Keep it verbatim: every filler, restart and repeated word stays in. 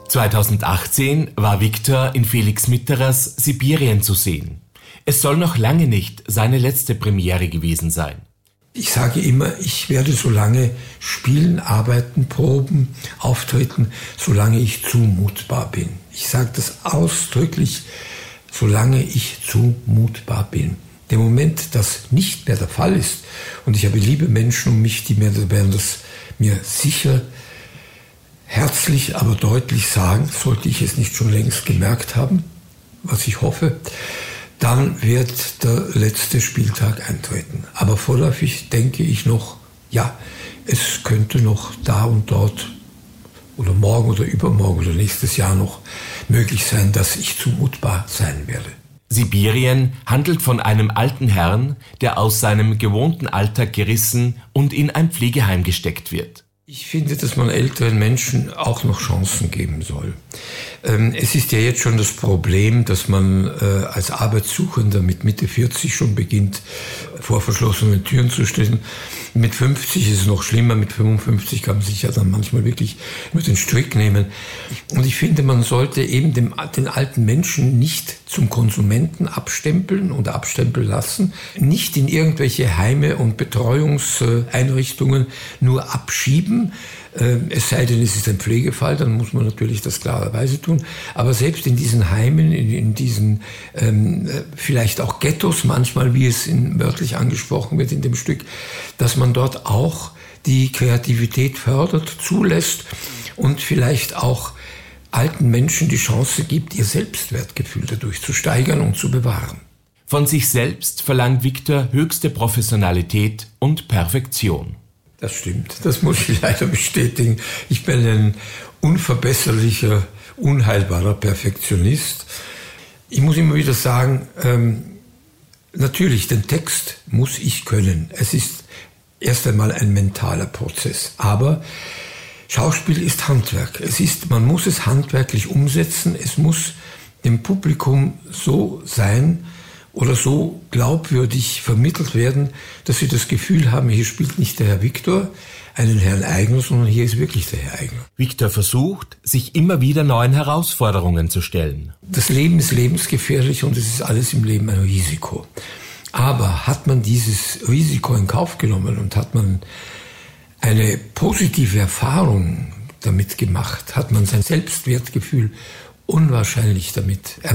zweitausendachtzehn war Viktor in Felix Mitterers Sibirien zu sehen. Es soll noch lange nicht seine letzte Premiere gewesen sein. Ich sage immer, ich werde so lange spielen, arbeiten, proben, auftreten, solange ich zumutbar bin. Ich sage das ausdrücklich, solange ich zumutbar bin. Der Moment, das nicht mehr der Fall ist, und ich habe liebe Menschen um mich, die mir werden das mir sicher herzlich, aber deutlich sagen, sollte ich es nicht schon längst gemerkt haben, was ich hoffe, dann wird der letzte Spieltag eintreten. Aber vorläufig denke ich noch, ja, es könnte noch da und dort oder morgen oder übermorgen oder nächstes Jahr noch möglich sein, dass ich zumutbar sein werde. Sibirien handelt von einem alten Herrn, der aus seinem gewohnten Alltag gerissen und in ein Pflegeheim gesteckt wird. Ich finde, dass man älteren Menschen auch noch Chancen geben soll. Ähm, es ist ja jetzt schon das Problem, dass man äh, als Arbeitssuchender mit Mitte vierzig schon beginnt, vor verschlossenen Türen zu stehen. Mit fünfzig ist es noch schlimmer, mit fünfundfünfzig kann man sich ja dann manchmal wirklich nur den Strick nehmen. Und ich finde, man sollte eben dem, den alten Menschen nicht zum Konsumenten abstempeln und abstempeln lassen, nicht in irgendwelche Heime und Betreuungseinrichtungen nur abschieben. Es sei denn, es ist ein Pflegefall, dann muss man natürlich das klarerweise tun. Aber selbst in diesen Heimen, in, in diesen ähm, vielleicht auch Ghettos manchmal, wie es in, wörtlich angesprochen wird in dem Stück, dass man dort auch die Kreativität fördert, zulässt und vielleicht auch alten Menschen die Chance gibt, ihr Selbstwertgefühl dadurch zu steigern und zu bewahren. Von sich selbst verlangt Viktor höchste Professionalität und Perfektion. Das stimmt, das muss ich leider bestätigen. Ich bin ein unverbesserlicher, unheilbarer Perfektionist. Ich muss immer wieder sagen, ähm, natürlich, den Text muss ich können. Es ist erst einmal ein mentaler Prozess. Aber Schauspiel ist Handwerk. Es ist, man muss es handwerklich umsetzen. Es muss dem Publikum so sein, oder so glaubwürdig vermittelt werden, dass sie das Gefühl haben, hier spielt nicht der Herr Viktor einen Herrn Eigner, sondern hier ist wirklich der Herr Eigner. Viktor versucht, sich immer wieder neuen Herausforderungen zu stellen. Das Leben ist lebensgefährlich und es ist alles im Leben ein Risiko. Aber hat man dieses Risiko in Kauf genommen und hat man eine positive Erfahrung damit gemacht, hat man sein Selbstwertgefühl unwahrscheinlich damit erweitert.